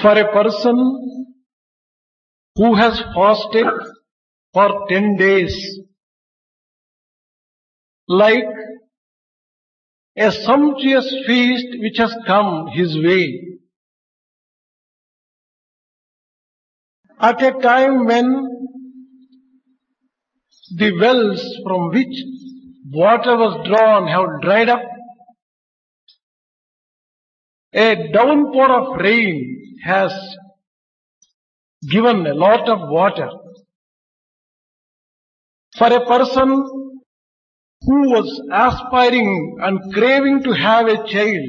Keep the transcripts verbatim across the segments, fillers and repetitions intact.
For a person who has fasted for ten days, like a sumptuous feast which has come his way, at a time when the wells from which water was drawn have dried up, a downpour of rain has given a lot of water. For a person who was aspiring and craving to have a child,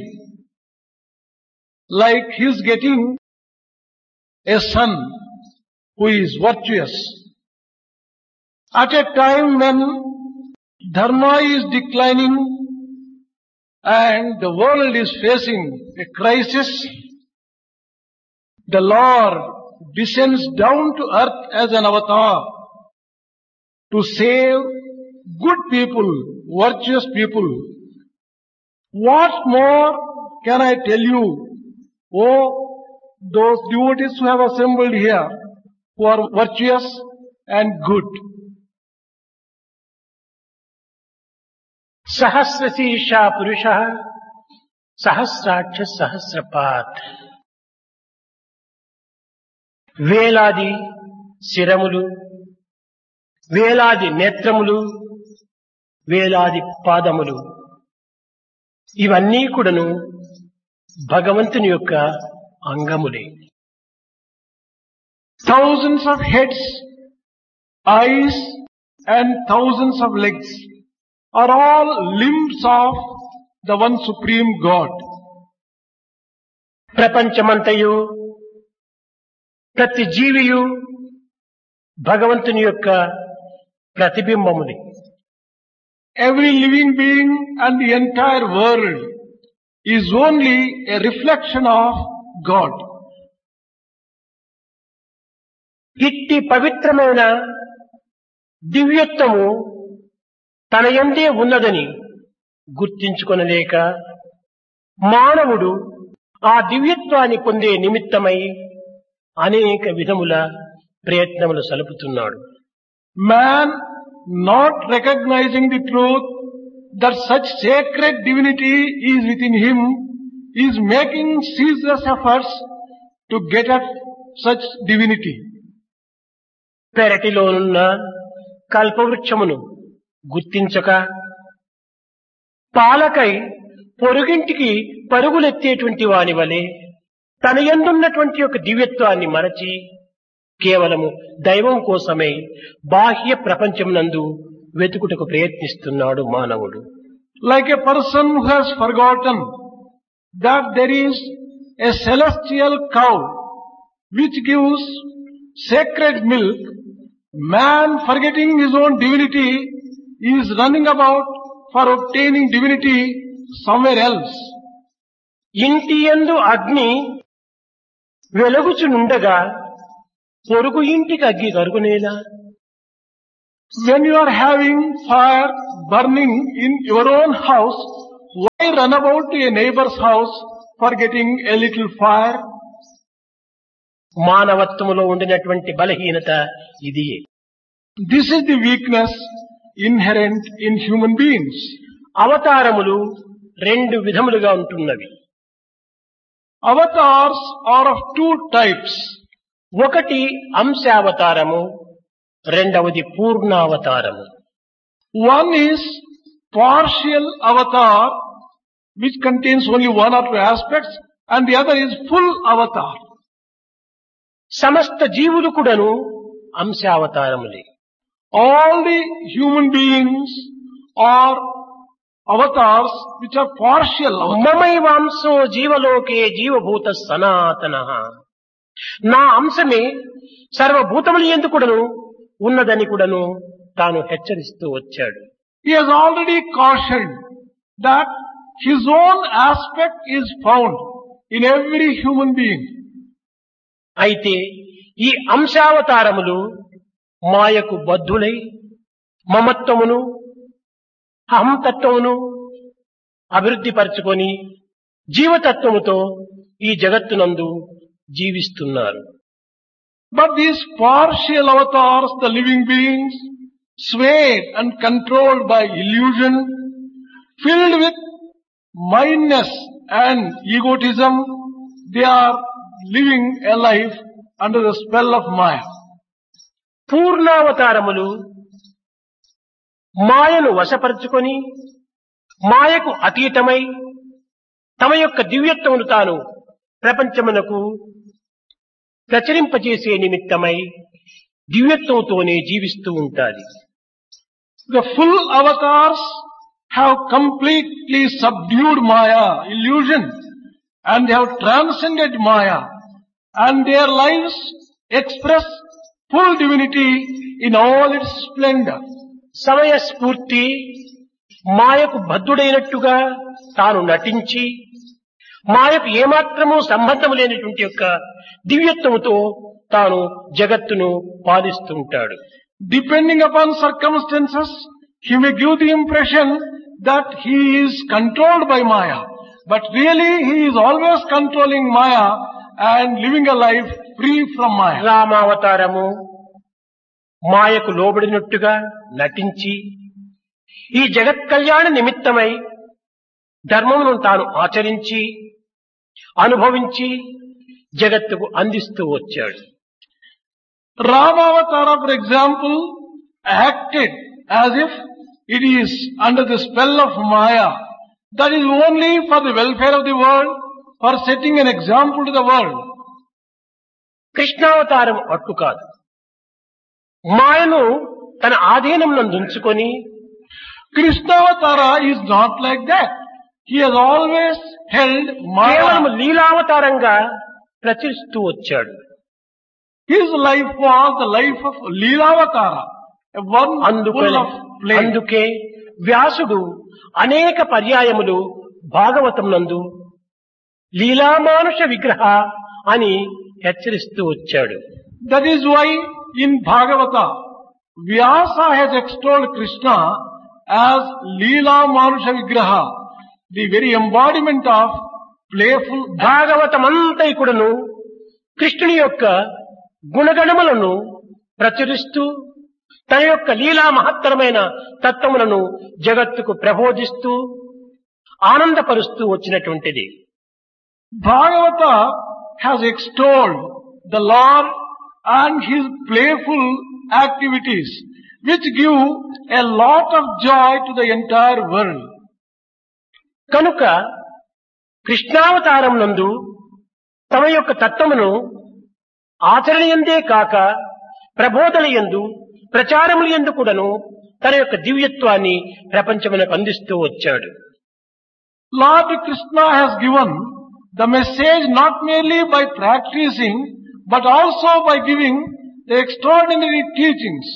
like he is getting a son who is virtuous, at a time when dharma is declining and the world is facing a crisis, the Lord descends down to earth as an avatar to save good people, virtuous people. What more can I tell you, oh, those devotees who have assembled here, who are virtuous and good? सहस्रशीर्षा पुरुषः सहस्राक्ष सहस्रपात्. వేలాది శిరములు, వేలాది నేత్రములు, వేలాది పాదములు, ఇవన్నీ కూడాను భగవంతుని యొక్క అంగములే. Thousands of heads, eyes and thousands of legs are all limbs of the one supreme God. ప్రపంచమంతయు ప్రతి జీవియు భగవంతుని యొక్క ప్రతిబింబములే. Every living being and the entire world is only a reflection of God. ఇట్టి పవిత్రమైన దివ్యత్వము తన యందే ఉన్నదని గుర్తించుకొనలేక మానవుడు ఆ దివ్యత్వాన్ని పొందే నిమిత్తమై అనేక విధముల ప్రయత్నములు సలుపుతున్నాడు. Man, not recognizing the truth that such sacred divinity is within him, is making ceaseless efforts to get at such divinity. పెరటిలోనున్న కల్పవృక్షమును గుర్తించక పాలకై పొరుగింటికి పరుగులెత్తేటువంటి వాని వలె తన యందున్నటువంటి యొక్క దివ్యత్వాన్ని మరచి కేవలము దైవం కోసమై బాహ్య ప్రపంచమునందు వెతుకుటకు ప్రయత్నిస్తున్నాడు మానవుడు. Like a person who has forgotten that there is a celestial cow which gives sacred milk, man, forgetting his own divinity, is running about for obtaining divinity somewhere else. ఇంటి యందు అగ్ని వెలుగుచునుండగా పొరుగు ఇంటికి అగ్గి కరుగునేలా? When you are having fire burning in your own house, why run about to a neighbor's house for getting a little fire? మానవత్వములో ఉండినటువంటి బలహీనత ఇది. This is the weakness inherent in human beings. అవతారములు రెండు విధములుగా ఉంటున్నవి. Avatars are of two types. ఒకటి అంశావతారము, రెండవది పూర్ణావతారము. One is partial avatar, which contains only one or two aspects, and the other is full avatar. సమస్త జీవులు కూడాను అంశావతారములే. All the human beings are avatars which are partial avatars. మమైవాంశో జీవలోకే జీవభూత సనాతనః. నా అంశమే సర్వభూతముల యందు కూడాను ఉన్నదని కూడాను తాను హెచ్చరిస్తూ వచ్చాడు. He has already cautioned that his own aspect is found in every human being. అయితే ఈ అంశావతారములు మాయకు బద్ధులై మమత్వమును అహంతత్వమును అభివృద్ధి పరచుకొని జీవతత్వముతో ఈ జగత్తునందు జీవిస్తున్నారు. But these partial avatars, the living beings, swayed and controlled by illusion, filled with mindness and egotism, they are living a life under the spell of Maya. పూర్ణావతారములు మాయను వశపరుచుకొని మాయకు అతీతమై తమ యొక్క దివ్యత్వమును తాను ప్రపంచమునకు ప్రచురింపజేసే నిమిత్తమై దివ్యత్వంతోనే జీవిస్తూ ఉంటారు. The full avatars have completely subdued Maya, illusion, and they have transcended Maya, and their lives express full divinity in all its splendor. సమయస్ఫూర్తి మాయకు బద్ధుడైనట్టుగా తాను నటించి మాయకు ఏమాత్రమూ సంబంధం లేనటువంటి యొక్క దివ్యత్వముతో తాను జగత్తును పాలిస్తూ ఉంటాడు. Depending upon circumstances, he may give the impression that he is controlled by Maya, but really he is always controlling Maya and living a life free from Maya. రామావతారము మాయకు లోబడినట్టుగా నటించి ఈ జగత్ కళ్యాణ నిమిత్తమై ధర్మమును తాను ఆచరించి అనుభవించి జగత్తుకు అందిస్తూ వచ్చాడు. Ramavatara, for example, acted as if it is under the spell of Maya. That is only for the welfare of the world, for setting an example to the world. కృష్ణావతారం అట్టు కాదు. మాయను తన ఆధీనం నందుంచుకొని Krishnavatara is not like that. He has always held కేవలం Maya. లీలావతారంగా ప్రచురిస్తూ వచ్చాడు. His life was the life of Leelavatara, a one full అందుకని of play. అందుకే వ్యాసుడు అనేక పర్యాయములు భాగవతం నందు లీలామానుష విగ్రహ అని హెచ్చరిస్తూ వచ్చాడు. That is why in Bhagavata, Vyasa has extolled Krishna as Leela Manusha Vigraha, the very embodiment of playful act. భాగవతమంతైకుడును కృష్ణుని యొక్క గుణగణములను ప్రచురిస్తూ తన యొక్క లీలా మహత్తరమైన తత్వములను జగత్తుకు ప్రబోధిస్తూ ఆనందపరుస్తూ వచ్చినటువంటిది. Bhagavata has extolled the Lord and his playful activities, which give a lot of joy to the entire world. కనుక కృష్ణావతారం నందు తమ యొక్క తత్వమును ఆచరణయందే కాక ప్రబోధన యందు ప్రచారముల యందు కూడాను తన యొక్క దివ్యత్వాన్ని ప్రపంచమునకు అందిస్తూ వచ్చాడు. Lord Krishna has given the message not merely by practicing, but also by giving the extraordinary teachings.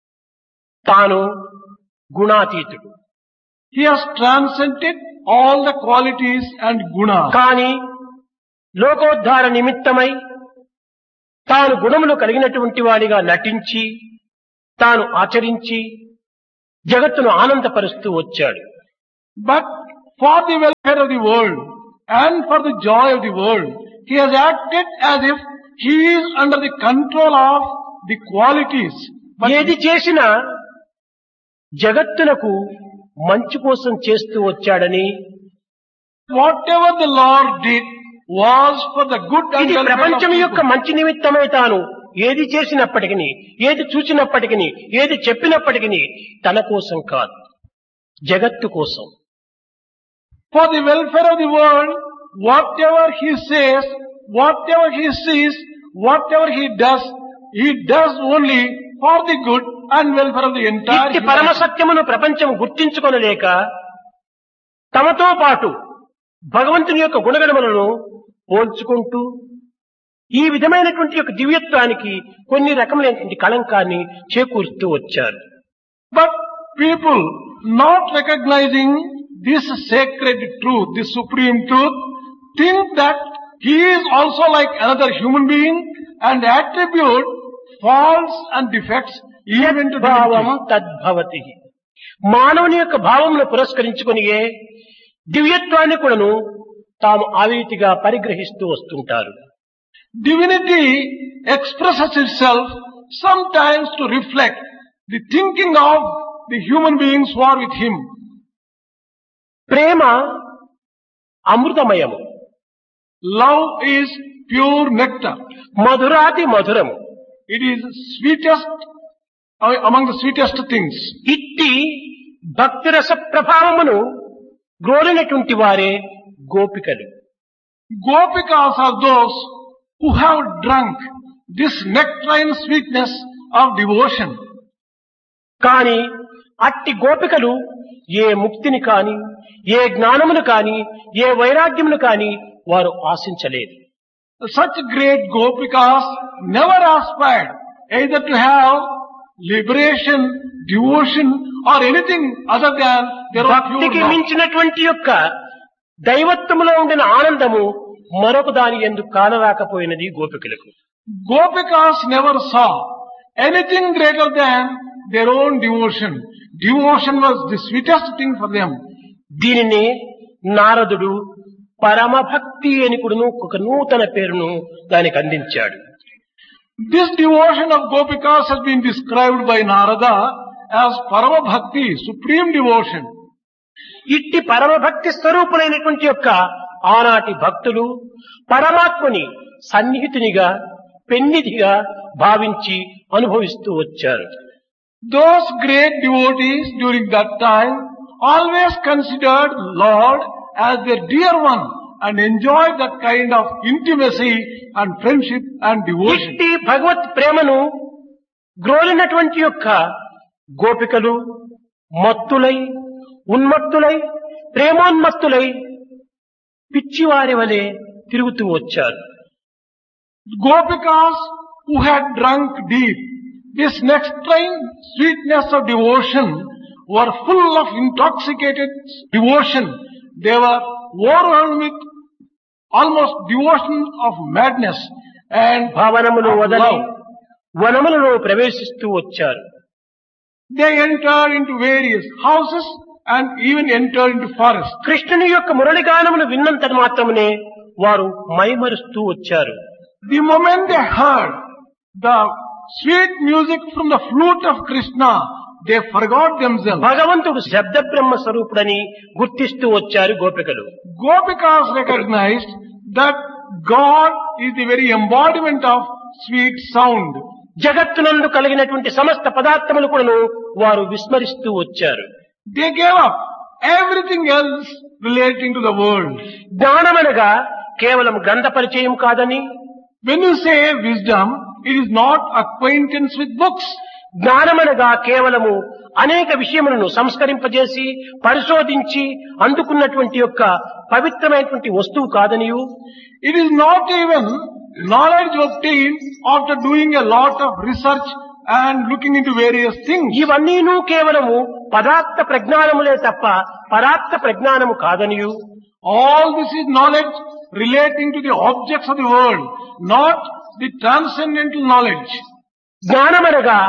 తాను గుణాతీతుడు. He has transcended all the qualities and gunas. కాని లోకోద్ధార నిమిత్తమై తాను గుణములు కలిగినటువంటి వాడిగా నటించి తాను ఆచరించి జగత్తును ఆనందపరుస్తూ వచ్చాడు. But for the welfare of the world and for the joy of the world, he has acted as if he is under the control of the qualities. But ఏది చేసినా జగత్తునకు మంచి కోసం చేస్తూ వచ్చాడని whatever the Lord did was for the good and ఇది welfare of ప్రపంచం యొక్క people. మంచి నిమిత్తమై తాను ఏది చేసినప్పటికీ ఏది చూచినప్పటికీ ఏది చెప్పినప్పటికీ తన కోసం కాదు, జగత్తు కోసం. For the welfare of the world, whatever he says, whatever he sees, whatever he does, he does only for the good and welfare of the entire ఇట్టి humanity. పరమసత్యమును ప్రపంచం గుర్తించుకొనలేక తమతో పాటు భగవంతుని యొక్క గుణగణములను పోల్చుకుంటూ ఈ విధమైనటువంటి యొక్క దివ్యత్వానికి కొన్ని రకములైనటువంటి కళంకాన్ని చేకూరుస్తూ వచ్చారు. But people not recognizing this sacred truth, this supreme truth, think that he is also like another human being and attribute faults and defects even to భావం divinity. తద్భవతి. మానవుని యొక్క భావమును పురస్కరించుకొనియే దివ్యత్వాన్ని కూడాను తాము ఆ రీతిగా పరిగ్రహిస్తూ వస్తుంటారు. Divinity expresses itself sometimes to reflect the thinking of the human beings who are with him. Prema అమృతమయము, Love is pure nectar. మధురాతి మధురము. It is sweetest uh, among the sweetest things. ఇట్టి భక్తిరస ప్రభావమును గ్రోలినటువంటి వారే గోపికలు. Gopikas are those who have drunk this nectarine sweetness of devotion. కాని అట్టి గోపికలు ఏ ముక్తిని కాని, ఏ జ్ఞానమును కాని, ఏ వైరాగ్యమును కాని వారు ఆశించలేదు. Such great Gopikas never aspired either to have liberation, devotion or anything other than their own pure భక్తికి love. మించినటువంటి యొక్క దైవత్వములో ఉండిన ఆనందము మరొక దాని యందు కానరాకపోయినది గోపికలకు. Gopikas never saw anything greater than their own devotion. Devotion was the sweetest thing for them. దీనిని నారదుడు పరమభక్తి అని కూడాను ఒక నూతన పేరును దానికి అందించాడు. This devotion of Gopikas has been described by Narada as Parama Bhakti, supreme devotion. ఇట్టి పరమభక్తి స్వరూపులైనటువంటి యొక్క ఆనాటి భక్తులు పరమాత్మని సన్నిహితునిగా, పెన్నిధిగా భావించి అనుభవిస్తూ వచ్చారు. Those great devotees during that time always considered Lord as their dear one and enjoyed that kind of intimacy and friendship and devotion. ఇట్టి భగవత్ ప్రేమను గ్రోలినటువంటి యొక్క గోపికలు మత్తులై, ఉన్మత్తులై, ప్రేమోన్మత్తులై పిచ్చివారి వలె తిరుగుతూ వచ్చారు. Gopikas who had drunk deep this nectarine sweetness of devotion were full of intoxicated devotion. They were overwhelmed with almost devotion of madness and భావనములు of వదలి love. వనములలో ప్రవేశిస్తూ వచ్చారు. They entered into various houses and even entered into forests. కృష్ణుని యొక్క మురళిగానమును విన్నంత మాత్రమునే వారు మైమరుస్తూ వచ్చారు. The moment they heard the sweet music from the flute of Krishna, they forgot themselves. భగవంతుడు శబ్ద బ్రహ్మ స్వరూపుడని గుర్తిస్తూ వచ్చారు గోపికలు. Gopikas recognized that God is the very embodiment of sweet sound. జగత్తునందు కలిగినటువంటి సమస్త పదార్థములు కూడాను వారు విస్మరిస్తూ వచ్చారు. They gave up everything else relating to the world. జ్ఞానమనగా కేవలం గ్రంథ పరిచయం కాదని, When you say wisdom, it is not acquaintance with books. జ్ఞానమనగా కేవలము అనేక విషయములను సంస్కరింపజేసి పరిశోధించి అందుకున్నటువంటి యొక్క పవిత్రమైనటువంటి వస్తువు కాదనియు, It is not even knowledge obtained after doing a lot of research and looking into various things. ఇవన్నీను కేవలము పదార్థ ప్రజ్ఞానములే తప్ప పరార్థ ప్రజ్ఞానము కాదనియు, All this is knowledge relating to the objects of the world, not the transcendental knowledge. జ్ఞానమనగా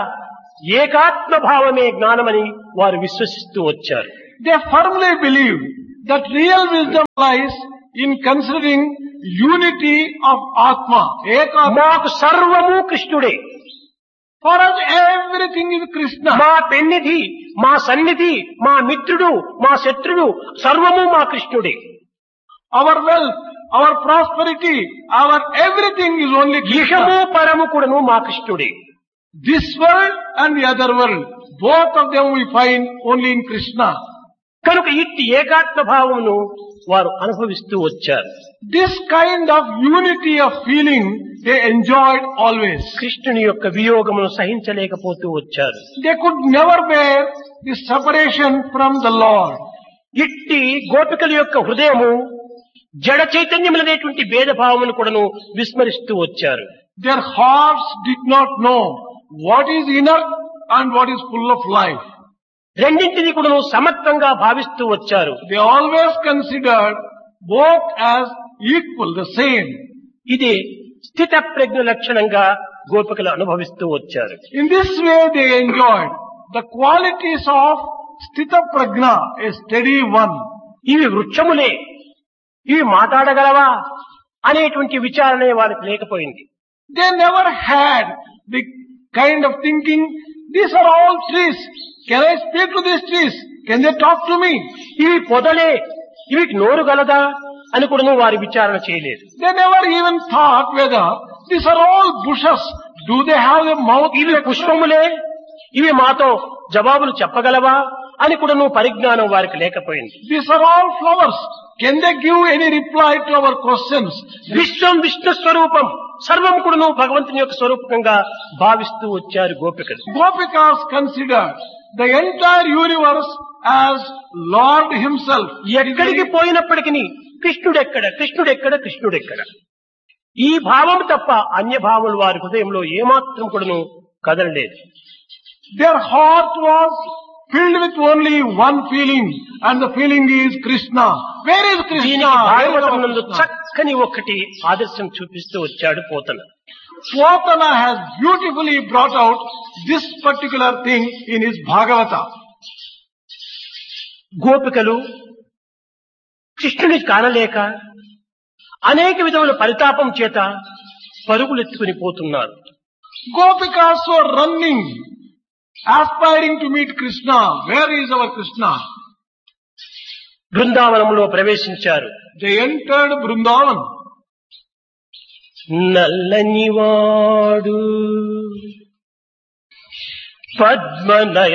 ఏకాత్మ భావమే జ్ఞానమని వారు విశ్వసిస్తూ వచ్చారు. They firmly believe that real wisdom lies in considering unity of Atma. Ekatma. మాకు సర్వము కృష్ణుడే, For us everything is Krishna. మా పెన్నిధి, మా సన్నిధి, మా మిత్రుడు, మా శత్రుడు సర్వము మా కృష్ణుడే. Our wealth, our prosperity, our everything is only ఇహము Krishna. పరము కూడాను మా కృష్ణుడే. This world and the other world, both of them we find only in Krishna. కనుక ఇట్టి ఏకాత్మ భావమును వారు అనుభవిస్తూ వచ్చారు. This kind of unity of feeling they enjoyed always. కృష్ణుని యొక్క వియోగమును సహించలేకపోతూ వచ్చారు. They could never bear the separation from the Lord. ఇట్టి గోపికల యొక్క హృదయము జడ చైతన్యములనేటువంటి భేదభావమును కూడాను విస్మరిస్తూ వచ్చారు. Their hearts did not know what is inner and what is full of life. రెండింటిని కూడాను సమత్వంగా భావిస్తూ వచ్చారు. They always considered both as equal, the same. ఇది స్థిత ప్రజ్ఞ లక్షణంగా గోపికలు అనుభవిస్తూ వచ్చారు. In this way they enjoyed the qualities of Sthita Prajna, a steady one. ఇవి వృక్షములే, ఇవి మాట్లాడగలవా, అనేటువంటి విచారణ వారికి లేకపోయింది. They never had the kind of thinking, these are all trees. Can I speak to these trees? Can they talk to me? ఇవి పొదలే, ఇవి నోరు గలదా అని కూడా వారి విచారణ చేయలేదు. They never even thought whether these are all bushes. Do they have a mouth? ఇవి పుష్పములే, ఇవి మాతో జవాబులు చెప్పగలవా అని కూడా పరిజ్ఞానం వారికి లేకపోయింది. These are all flowers. Can they give any reply to our questions? విశ్వం విష్ణు స్వరూపం, సర్వం కూడా భగవంతుని యొక్క స్వరూపంగా భావిస్తూ వచ్చారు గోపికలు. Gopikas considered the entire universe as Lord himself. ఎక్కడికి పోయినప్పటికీ కృష్ణుడెక్కడ కృష్ణుడెక్కడ కృష్ణుడెక్కడ ఈ భావం తప్ప అన్య భావములు వారి హృదయంలో ఏమాత్రం కూడాను కదలలేదు. Their heart was filled with only one feeling, and the feeling is Krishna. Where is Krishna? దీనికి భాగవతం నందు చక్కని ఒకటి ఆదర్శం చూపిస్తూ వచ్చాడు Pothana. Potana has beautifully brought out this particular thing in his Bhagavata. గోపికలు కృష్ణుని కానలేక అనేక విధముల పరితాపం చేత పరుగులెత్తుకుని పోతున్నారు. Gopikas were running, aspiring to meet Krishna. Where is our Krishna? బృందావనంలో ప్రవేశించారు. They entered Vrindavan. నల్లనివాడు పద్మనయ